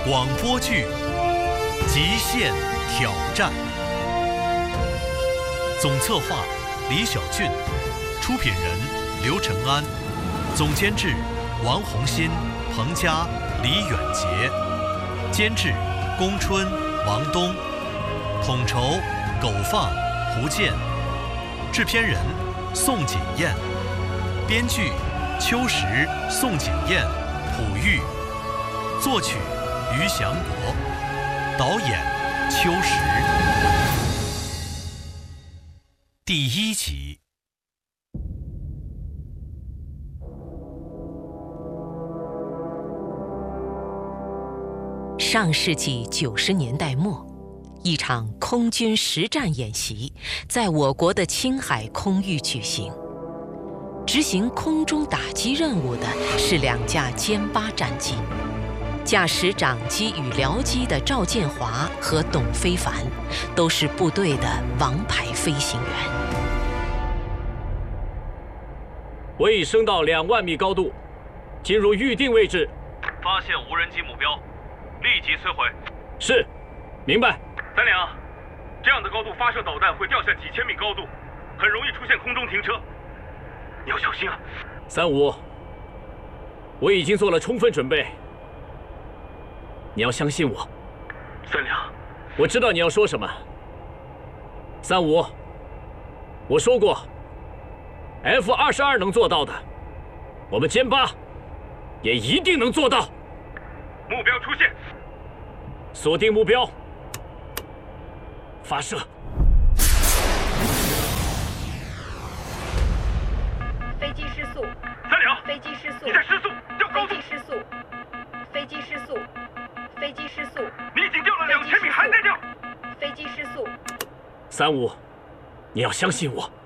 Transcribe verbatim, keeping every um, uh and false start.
广播剧《极限挑战》，总策划李小俊，出品人刘承安，总监制王红新、彭佳、李远杰，监制龚春、王东，统筹苟放、胡建，制片人宋锦燕，编剧秋实、宋锦燕、卜玉，作曲于祥国，导演秋实。第一集。 上世纪九十年代末，一场空军实战演习在我国的青海空域举行。执行空中打击任务的是两架歼八战机，驾驶长机与僚机的赵建华和董非凡都是部队的王牌飞行员。 我已升到两万米高度，进入预定位置。 发现无人机目标，立即摧毁。 是，明白。 三两，这样的高度发射导弹会掉下几千米高度，很容易出现空中停车，你要小心啊。 三五，我已经做了充分准备，你要相信我。 三两， 我知道你要说什么。三五，我说过 F 二十二能做到的，我们歼八也一定能做到。 目标出现， 锁定目标，发射。 飞机失速。 三两， 飞机失速。 你在失速，掉高度。 飞机失速。飞机失速。飞机失速。 你已经掉了两千米，还在掉。 飞机失速。 三五，你要相信我。